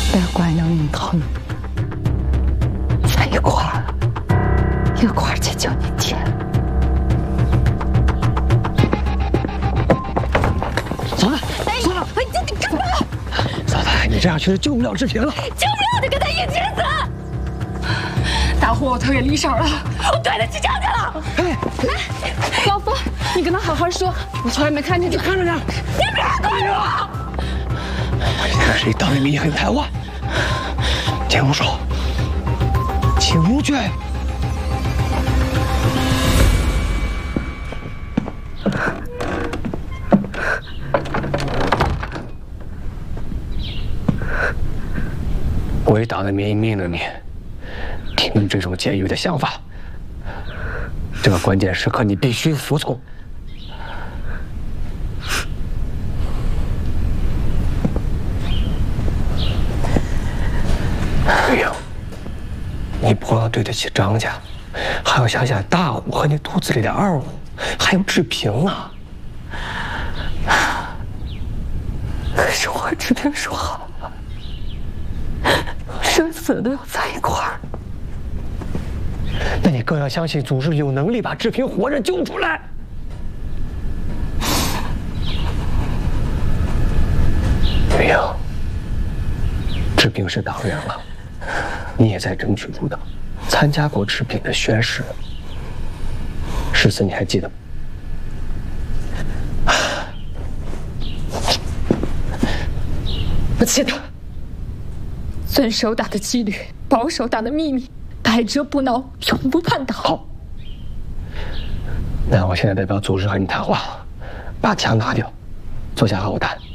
别怪娘你疼，咱一块儿去救你爹。 嫂子，嫂子， 哎，你干嘛？ 嫂子，你这样去救不了志平了， 救不了就跟他一起死。大伙我推给李婶了，我对得起娘家了。 哎， 老夫，你跟他好好说，我从来没看见你。 看着点， 你别管我！ 现在是党的名义很台湾，请勿说，请勿去。我以党的名义命令你，停这种监狱的想法。这个关键时刻，你必须服从。玉英，你不光要对得起张家，还要想想大虎和你肚子里的二虎，还有志平啊。可是我和志平说好了，生死都要在一块儿。那你更要相信祖师有能力把志平活着救出来。玉英，志平是党员了，你也在争取入党，参加过志平的宣誓，誓词你还记得吗？ 我记得，遵守党的纪律，保守党的秘密，百折不挠，永不叛党。 好，那我现在代表组织和你谈话，把枪拿掉，坐下和我谈。